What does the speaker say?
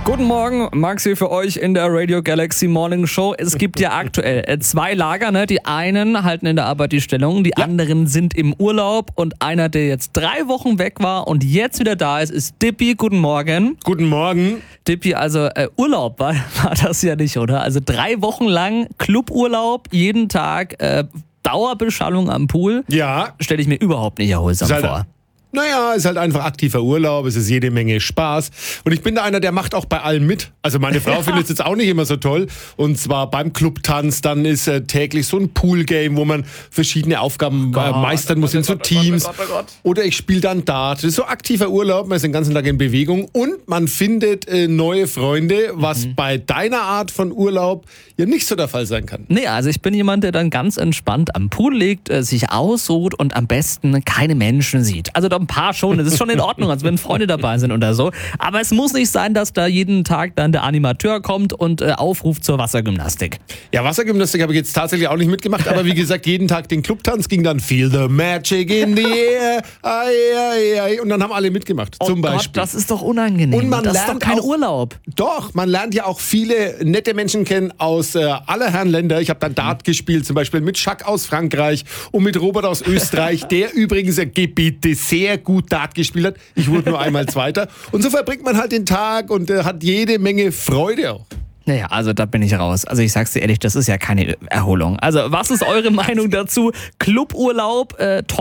Guten Morgen, Max hier für euch in der Radio Galaxy Morning Show. Es gibt ja aktuell 2 Lager, ne? Die einen halten in der Arbeit die Stellung, die anderen sind im Urlaub und einer, der jetzt 3 Wochen weg war und jetzt wieder da ist Dippi. Guten Morgen. Guten Morgen. Dippi, also Urlaub war das ja nicht, oder? Also 3 Wochen lang Cluburlaub, jeden Tag Dauerbeschallung am Pool. Ja. Stelle ich mir überhaupt nicht erholsam vor. Naja, ist halt einfach aktiver Urlaub, es ist jede Menge Spaß. Und ich bin da einer, der macht auch bei allem mit. Also meine Frau findet es jetzt auch nicht immer so toll. Und zwar beim Clubtanz, dann ist täglich so ein Poolgame, wo man verschiedene Aufgaben meistern muss in so Teams. Oder ich spiele dann Dart. Das ist so aktiver Urlaub, man ist den ganzen Tag in Bewegung. Und man findet neue Freunde, was bei deiner Art von Urlaub ja nicht so der Fall sein kann. Nee, also ich bin jemand, der dann ganz entspannt am Pool liegt, sich ausruht und am besten keine Menschen sieht. Also doch ein paar schon, das ist schon in Ordnung, als wenn Freunde dabei sind oder so. Aber es muss nicht sein, dass da jeden Tag dann der Animateur kommt und aufruft zur Wassergymnastik. Ja, Wassergymnastik habe ich jetzt tatsächlich auch nicht mitgemacht, aber wie gesagt, jeden Tag den Clubtanz ging dann Feel the Magic in the air, ai, ai, ai. Und dann haben alle mitgemacht, zum Beispiel. Gott, das ist doch unangenehm. Und man das lernt ist doch kein auch, Urlaub. Doch, man lernt ja auch viele nette Menschen kennen aus aller Herren Länder. Ich habe dann Dart gespielt, zum Beispiel mit Jacques aus Frankreich und mit Robert aus Österreich, der übrigens Gebiete sehr gut Dart gespielt hat. Ich wurde nur einmal Zweiter. Und so verbringt man halt den Tag und hat jede Menge Freude auch. Naja, also da bin ich raus. Also ich sag's dir ehrlich, das ist ja keine Erholung. Also was ist eure Meinung dazu? Cluburlaub,